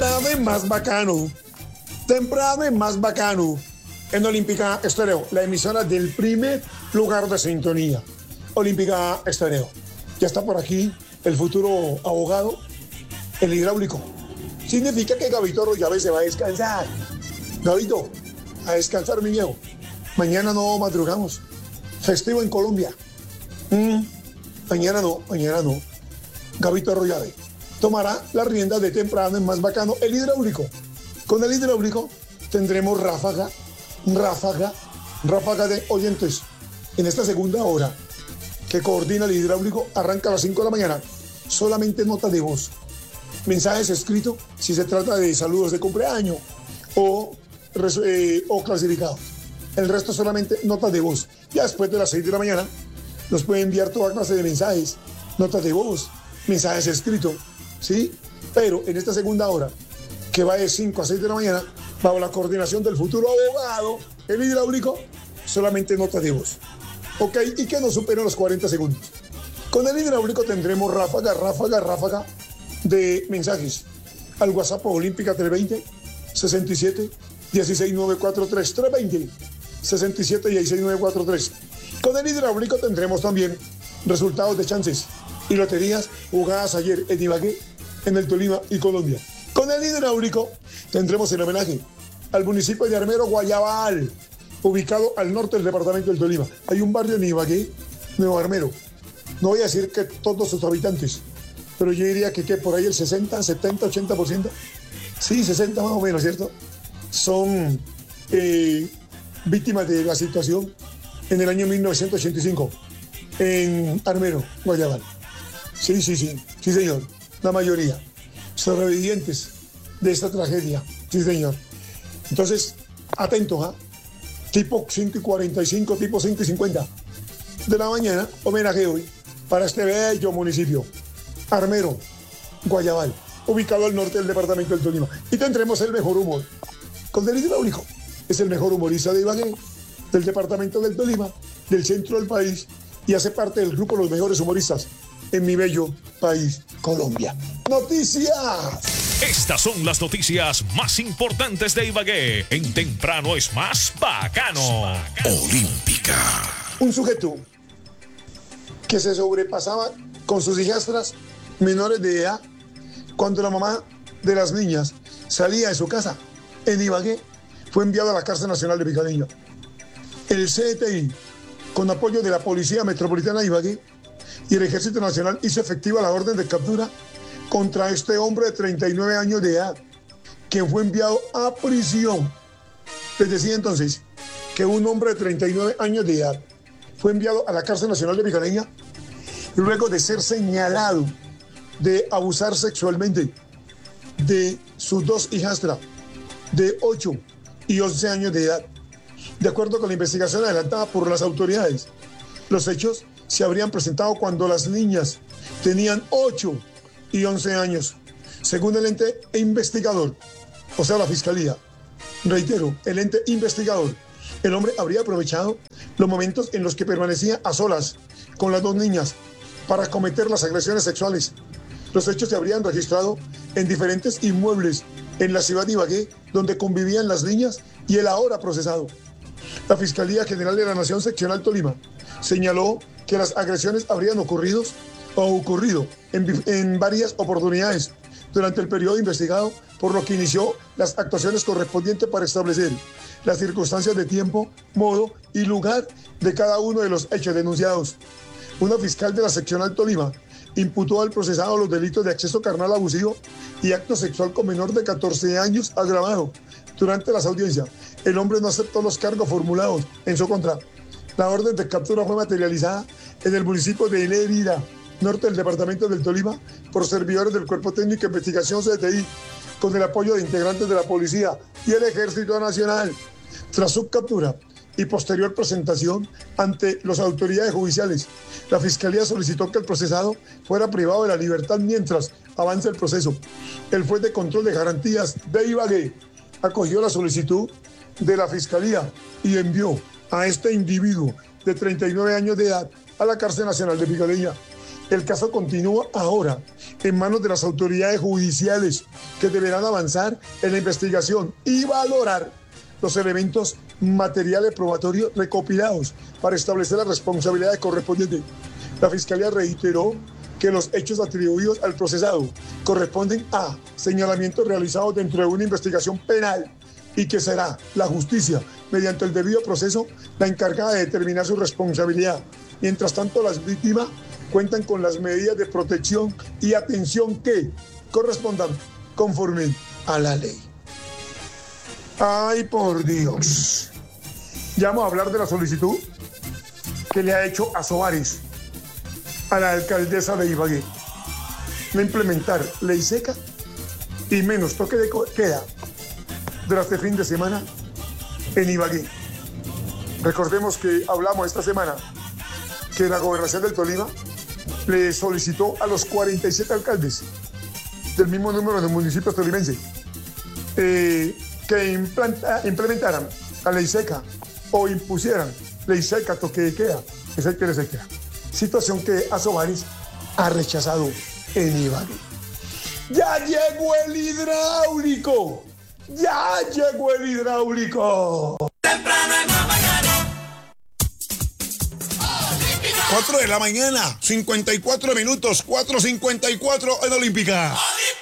temprano y más bacano. Temprano y más bacano. En Olímpica Estéreo, la emisora del primer lugar de sintonía. Olímpica Estéreo. Ya está por aquí el futuro abogado, el hidráulico. Significa que Gabito Arroyave se va a descansar. Gabito, a descansar, mi viejo. Mañana no madrugamos. Festivo en Colombia. Mañana no. Gabito Arroyave tomará las riendas de temprano en más bacano, el hidráulico. Con el hidráulico tendremos ráfaga de oyentes. En esta segunda hora que coordina el hidráulico, arranca a las 5 de la mañana. Solamente notas de voz. Mensajes escritos si se trata de saludos de cumpleaños o clasificados. El resto solamente notas de voz. Ya después de las 6 de la mañana nos puede enviar toda clase de mensajes, notas de voz, mensajes escritos, ¿sí? Pero en esta segunda hora, que va de 5 a 6 de la mañana, bajo la coordinación del futuro abogado, el hidráulico, solamente notas de voz. ¿Ok? Y que no superen los 40 segundos. Con el hidráulico tendremos ráfaga de mensajes al WhatsApp Olímpica 320 67 16 943 320 67 16 943. Con el hidráulico tendremos también resultados de chances y loterías jugadas ayer en Ibagué, en el Tolima y Colombia. Con el hidráulico tendremos el homenaje al municipio de Armero, Guayabal, ubicado al norte del departamento del Tolima. Hay un barrio en Ibagué, Nuevo Armero. No voy a decir que todos sus habitantes, pero yo diría que por ahí el 60, 70, 80%, sí, 60 más o menos, ¿cierto? Son víctimas de la situación en el año 1985 en Armero, Guayabal. Sí, señor, la mayoría sobrevivientes de esta tragedia, sí, señor. Entonces, atentos, tipo 5:45, tipo 5:50 de la mañana, homenaje hoy para este bello municipio, Armero, Guayabal, ubicado al norte del departamento del Tolima. Y tendremos el mejor humor con el hidráulico. Es el mejor humorista de Ibagué, del departamento del Tolima, del centro del país, y hace parte del grupo Los Mejores Humoristas en mi bello país, Colombia. ¡Noticias! Estas son las noticias más importantes de Ibagué. En Temprano es más bacano. Olímpica. Un sujeto que se sobrepasaba con sus hijastras menores de edad cuando la mamá de las niñas salía de su casa en Ibagué, fue enviado a la cárcel nacional de Picaleña. El CTI, con apoyo de la Policía Metropolitana de Ibagué y el Ejército Nacional, hizo efectiva la orden de captura contra este hombre de 39 años de edad, quien fue enviado a prisión. Les decía entonces que un hombre de 39 años de edad fue enviado a la cárcel nacional de Picaleña luego de ser señalado de abusar sexualmente de sus dos hijastras de 8 y 11 años de edad. De acuerdo con la investigación adelantada por las autoridades, los hechos se habrían presentado cuando las niñas tenían 8 y 11 años. Según el ente investigador, o sea, la fiscalía, reitero, el ente investigador, el hombre habría aprovechado los momentos en los que permanecía a solas con las dos niñas para cometer las agresiones sexuales. Los hechos se habrían registrado en diferentes inmuebles en la ciudad de Ibagué, donde convivían las niñas y el ahora procesado. La Fiscalía General de la Nación Seccional Tolima señaló que las agresiones habrían ocurrido en varias oportunidades durante el periodo investigado, por lo que inició las actuaciones correspondientes para establecer las circunstancias de tiempo, modo y lugar de cada uno de los hechos denunciados. Una fiscal de la Seccional Tolima imputó al procesado los delitos de acceso carnal abusivo y acto sexual con menor de 14 años agravado. Durante las audiencias, el hombre no aceptó los cargos formulados en su contra. La orden de captura fue materializada en el municipio de Lérida, norte del departamento del Tolima, por servidores del Cuerpo Técnico de Investigación CTI, con el apoyo de integrantes de la Policía y el Ejército Nacional. Tras su captura y posterior presentación ante las autoridades judiciales, la Fiscalía solicitó que el procesado fuera privado de la libertad mientras avance el proceso. El juez de control de garantías de Ibagué acogió la solicitud de la Fiscalía y envió a este individuo de 39 años de edad a la cárcel nacional de Picaleña. El caso continúa ahora en manos de las autoridades judiciales que deberán avanzar en la investigación y valorar los elementos materiales probatorios recopilados para establecer las responsabilidades correspondientes. La Fiscalía reiteró que los hechos atribuidos al procesado corresponden a señalamientos realizados dentro de una investigación penal y que será la justicia, mediante el debido proceso, la encargada de determinar su responsabilidad. Mientras tanto, las víctimas cuentan con las medidas de protección y atención que correspondan conforme a la ley. Ay, por Dios. Ya vamos a hablar de la solicitud que le ha hecho Asobaris a la alcaldesa de Ibagué. No implementar ley seca y menos toque de queda durante este fin de semana en Ibagué. Recordemos que hablamos esta semana que la gobernación del Tolima le solicitó a los 47 alcaldes del mismo número de municipios tolimenses que implementaran la ley seca o impusieran ley seca, toque de queda, es el que les queda. Situación que Asobaris ha rechazado en Ibagué. ¡Ya llegó el hidráulico! ¡Ya llegó el hidráulico! Temprano en Mapacano. 4 de la mañana, 54 minutos, 4:54 en Olímpica.